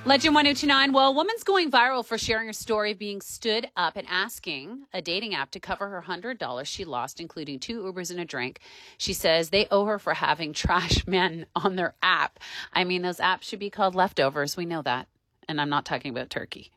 Legend 1029. Well, a woman's going viral for sharing her story of being stood up and asking a dating app to cover her $100 she lost, including 2 Ubers and a drink. She says they owe her for having trash men on their app. I mean, those apps should be called leftovers. We know that. And I'm not talking about turkey.